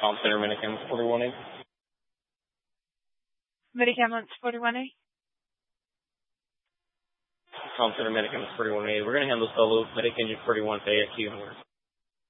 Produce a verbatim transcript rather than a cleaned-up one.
Tom Center, Medicam forty-one A. Medicam forty-one A. Tom Center, Medicam forty-one A. We're going to handle solo, Medicam forty-one A at Q.